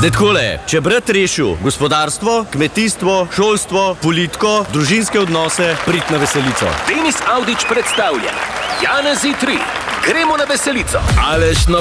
Zdaj takole, če brat rešil gospodarstvo, kmetijstvo, šolstvo, politiko, družinske odnose, prid na veselico. Denis Avdić predstavlja Janezi 3. Gremo na veselico. Aleš